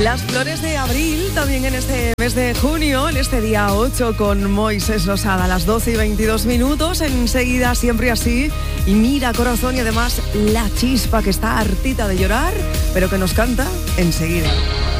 Las flores de abril también en este mes de junio, en este día 8 con Moisés Losada a las 12:22. Enseguida, siempre así. Y mira, corazón, y además la Chispa, que está hartita de llorar, pero que nos canta enseguida.